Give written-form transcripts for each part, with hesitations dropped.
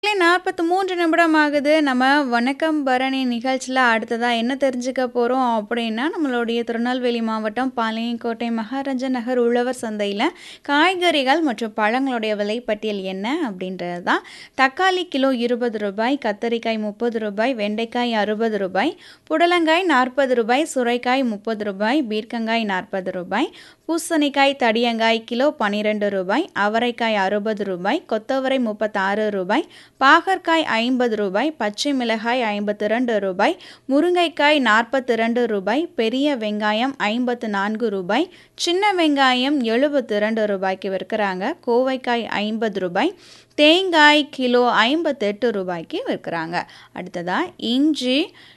43 நிமிடம் ஆகுது. நம்ம வணக்கம் பரணி நிகழ்ச்சியில அடுத்ததா என்ன தெரிஞ்சுக்க போறோம் அப்படின்னா, நம்மளுடைய திருநெல்வேலி மாவட்டம் பாளையங்கோட்டை மகாராஜா நகர் உழவர் சந்தையில காய்கறிகள் மற்றும் பழங்களுடைய விலைப்பட்டியல் என்ன அப்படின்றது தான். தக்காளி கிலோ ரூ. 20, கத்தரிக்காய் ரூ. 30, வெண்டைக்காய் ரூ. 60, புடலங்காய் ரூ. 40, சுரைக்காய் ரூ. 30, பீர்க்கங்காய் ரூ. 40, பூசணிக்காய் தடியங்காய் கிலோ ரூ. 12, அவரைக்காய் ரூ. 60, கொத்தவரை ரூ. 36, பாகற்காய் ரூ. 50, பச்சை மிளகாய் ரூ. 52, முருங்கைக்காய் ரூ. 42, பெரிய வெங்காயம் ரூ. 54, சின்ன வெங்காயம் ரூ. 72 விற்கிறாங்க. கோவைக்காய் ரூ. 50, தேங்காய் கிலோ ரூ. 58 விற்கிறாங்க. அடுத்ததா இஞ்சி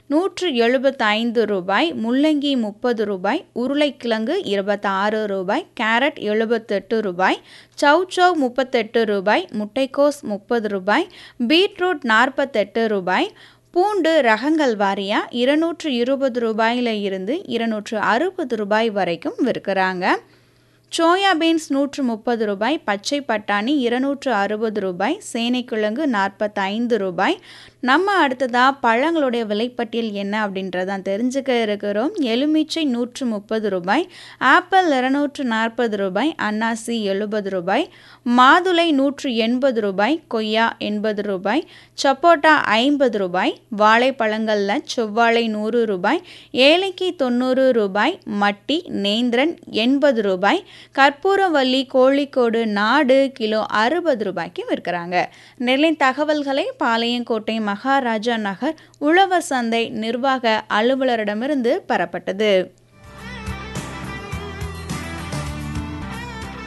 ரூ. 175, முள்ளங்கி ரூ. 30, உருளைக்கிழங்கு ரூ. 26, கேரட் ரூ. 78, சௌச்சௌ ரூ. 38, முட்டைக்கோஸ் ரூ. 30, பீட்ரூட் ரூ. 48, பூண்டு ரகங்கள் வாரியா ரூ. 220 இருந்து ரூ. 260 வரைக்கும் விற்கிறாங்க. சோயா பீன்ஸ் ரூ. 130, பச்சை பட்டாணி ரூ. 260, சேனைக்கிழங்கு ரூ. 45. நம்ம அடுத்ததா பழங்களுடைய விலைப்பட்டியல் என்ன அப்படின்றதான் தெரிஞ்சுக்க இருக்கிறோம். எலுமிச்சை ரூ. 130, ஆப்பிள் ரூ. 240, அன்னாசி ரூ. 70, மாதுளை ரூ. 180, கொய்யா ரூ. 80, சப்போட்டா ரூ. 50, வாழைப்பழங்களில் செவ்வாழை ரூ. 100, ஏலக்கி ரூ. 90, மட்டி நேந்திரன் ரூ. 80, கற்பூரவல்லி கோழிக்கோடு நாடு கிலோ ரூ. 60 விற்கிறாங்க. நெல்லை தகவல்களை பாளையங்கோட்டை மகாராஜா நகர் உழவர் சந்தை நிர்வாக அலுவலரிடமிருந்து பெறப்பட்டது.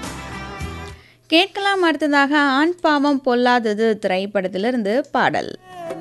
கேட்கலாம் அடுத்ததாக ஆண் பாவம் பொல்லாதது திரைப்படத்திலிருந்து பாடல்.